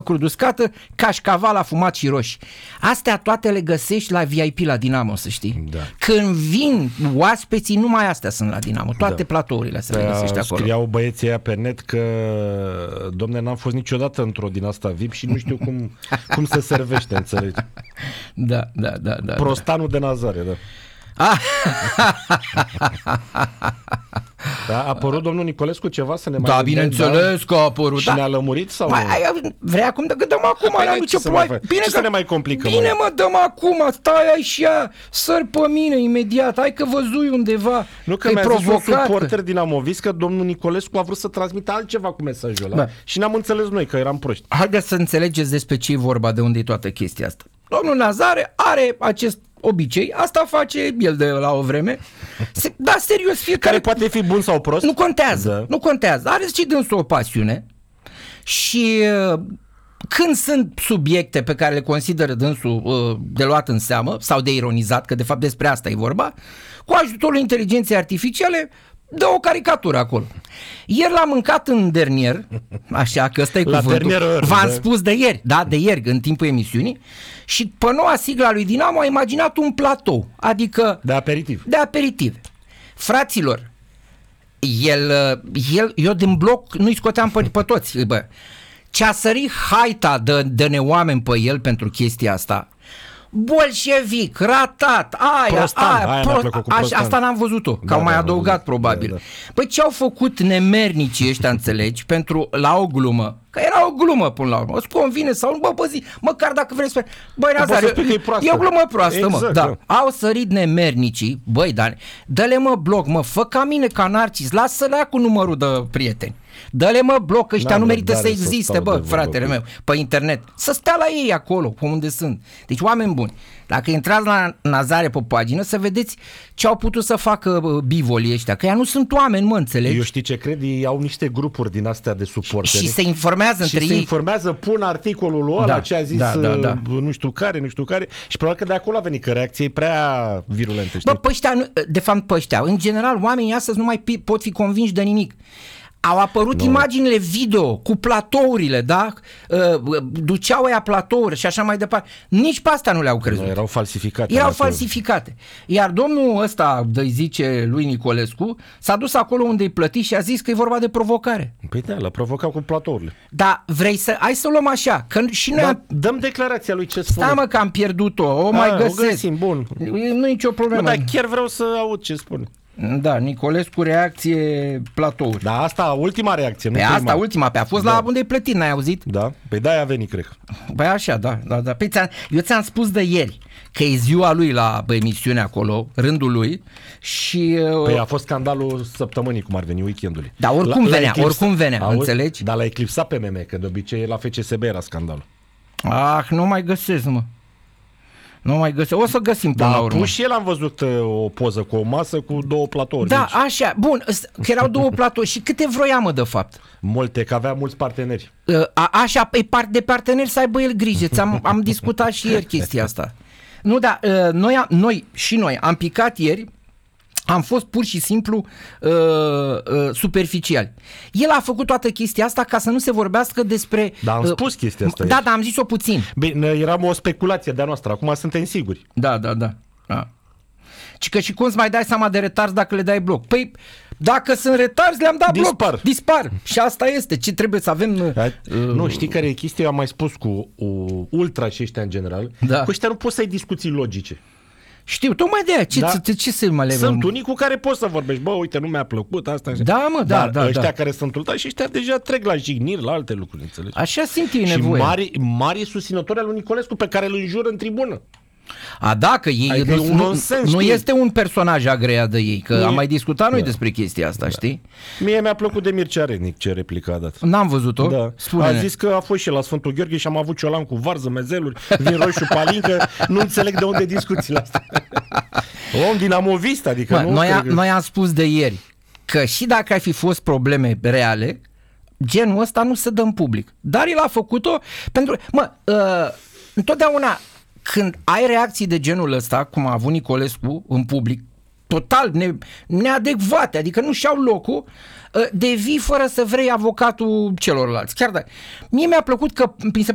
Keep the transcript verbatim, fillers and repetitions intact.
cruduscată, cașcaval afumat și roșii. Astea toate le găsești la V I P la Dinamo, să știi. Da. Când vin oaspeții, numai astea sunt la Dinamo. Toate Da. platourile astea le găsești acolo. Scriau băieții aia pe net că, domne, n-am fost niciodată într-o din asta V I P și nu știu cum, cum se servește, înțelegi? Da, da, da, da. Prostanul de Nazare, da. Da, a apărut domnul Nicolescu ceva să ne mai... Da, bineînțeles că a apărut. Și da. ne-a lămurit sau mai, nu? ai, vrea acum, că dăm acum, Păi n-am ce nicio să mai problemă. faci? Ce că, să ne mai complicăm? Bine, mă? mă, dăm acum, stai ai și ea, sări pe mine imediat, hai că văzui undeva. Nu că e mi-a zis un provocat. suporter dinamovist că domnul Nicolescu a vrut să transmită altceva cu mesajul ăla. Da. Și n-am înțeles noi că eram proști. Haideți să înțelegeți despre ce e vorba, de unde e toată chestia asta. Domnul Nazare are acest obicei, asta face el de la o vreme. Se, da, serios, fiecare... Care poate fi bun sau prost? Nu contează, Da. nu contează. Are și dânsul o pasiune și uh, când sunt subiecte pe care le consideră dânsul uh, de luat în seamă sau de ironizat, că de fapt despre asta e vorba, cu ajutorul inteligenței artificiale dă o caricatură acolo. Ieri l-am mâncat în dernier, așa că ăsta e La cuvântul. dernier, V-am da. spus de ieri, da, de ieri, în timpul emisiunii, și pe noua sigla lui Dinamo a imaginat un platou, adică De aperitiv. de aperitiv. Fraților, el, el, eu din bloc nu-i scoteam pe, pe toți, bă. Ce-a sărit haita de, de neoameni pe el pentru chestia asta, bolșevic, ratat, aia, Prostan, aia, aia pro, mi-a plăcut cu așa, Prostan. asta n-am văzut-o, că Da, au mai da, am adăugat văzut. probabil. Da, da. Păi ce au făcut nemernicii ăștia, înțelegi, pentru, la o glumă, că era o glumă până la urmă, îți convine sau nu, bă, bă, zi, măcar dacă vrei să spui, băi, poți Nazare, să spui că e proastă. e o glumă proastă, mă, Exact, da. Au sărit nemernicii, băi, dar dă-le mă bloc, mă, fă ca mine, ca Narcis, lasă-le cu numărul de prieteni. Dă-le mă bloc, ăștia N-am nu merită să răbdare să existe, stau bă, de vorbă fratele cu meu, pe internet. Să stea la ei acolo, pe unde sunt. Deci oameni buni, dacă intrați la Nazare pe pagină, să vedeți ce au putut să facă bă, bivolii ăștia, că ea nu sunt oameni, mă, înțelegi? Eu știi ce cred? Ei au niște grupuri din astea de suporteri. Și se informează și între se ei. informează, pun articolul ăla, Da, ce a zis da, da, da. nu știu care, nu știu care, și probabil că de acolo a venit, că reacția e prea virulentă, știi? Bă, pe ăștia, nu- de fapt pe ăștia, în general, oamenii astăzi nu mai pi- pot fi convinși de nimic. Au apărut Nu. imaginile video cu platourile, da? Uh, duceau ea platouri și așa mai departe. Nici pe asta nu le-au crezut. Nu, erau falsificate. Erau alea, falsificate. Iar domnul ăsta, de zice lui Nicolescu, s-a dus acolo unde îi plăti și a zis că e vorba de provocare. Păi da, l-a provocat cu platourile. Dar vrei să... Hai să o luăm așa, că și noi... Da, am... dăm declarația lui ce spune. Stai mă că am pierdut-o, o A, mai o găsesc. găsim, bun. Nu e nicio problemă. Bă, dar chiar vreau să aud ce spune. Da, Nicolescu, reacție, platouri. Da, asta, ultima reacție, nu Pe prima. asta, ultima, pe a fost Da. la unde e plătit, n-ai auzit? Da, pe de-aia a venit, cred. Păi așa, da, da, da. Păi ți-am, eu ți-am spus de ieri că e ziua lui la emisiune acolo, rândul lui și... Păi uh, a fost scandalul săptămânii, cum ar veni, weekendului. Da, oricum La- la venea, eclips- oricum venea, Auzi? înțelegi? Dar l-a eclipsat pe meme, că de obicei la F C S B era scandalul. Ah, nu mai găsesc, mă. Nu mai găsesc. O să găsim până Da, la urmă. pus și el am văzut uh, o poză cu o masă cu două platouri Da, mici. așa, bun, că erau două platouri și câte vroia, mă, de fapt? Multe, că avea mulți parteneri. Uh, A, așa, pe part de parteneri să aibă el grijă. Ți-am, am discutat și ieri chestia asta. Nu, da, uh, noi, am, noi și noi am picat ieri, am fost pur și simplu uh, uh, superficiali. El a făcut toată chestia asta ca să nu se vorbească despre... Dar am uh, spus chestia asta Da, ieri. dar am zis-o puțin. Bine, eram o speculație de-a noastră, acum suntem siguri. Da, da, da. da. Și că și cum îți mai dai seama de retarzi dacă le dai bloc? Păi, dacă sunt retarzi, le-am dat Dispar. bloc. Dispar. Și asta este. Ce trebuie să avem... Uh, uh, nu, știi care e chestia? Eu am mai spus cu uh, ultra și ăștia în general. Da. Cu ăștia nu poți să ai discuții logice. Știu, tocmai de aia. Ce, Da. ce, ce să mai le... Sunt unii cu care poți să vorbești. Bă, uite, nu mi-a plăcut asta. Așa. Da, mă, da, Dar da, ăștia da. care sunt ultra și ăștia deja trec la jigniri, la alte lucruri, înțelegi? Așa simt ei Și nevoie. mari, mari susținători al lui Nicolescu pe care îl înjură în tribună. A, da, că ei, Adică e nu, un nu, nonsens, nu știi? este un personaj agreat de ei, că Nu am e- mai discutat noi Da. despre chestia asta, știi? Mie mi-a plăcut de Mircea Rednic ce replică a dat. N-am văzut-o. Da. Spune-ne. A zis că a fost și la Sfântul Gheorghe și am avut ciolan cu varză, mezeluri, vin roșu, palincă, nu înțeleg de unde discuțiile astea. Om dinamovist, adică Mă, nu... noi, a, cred că- noi am spus de ieri că și dacă ar fi fost probleme reale, genul ăsta nu se dă în public. Dar el a făcut-o pentru... Mă, uh, întotdeauna când ai reacții de genul ăsta, cum a avut Nicolescu în public, total ne, neadecvate, adică nu și-au locul, devii fără să vrei avocatul celorlalți. Chiar da. Mie mi-a plăcut că mi se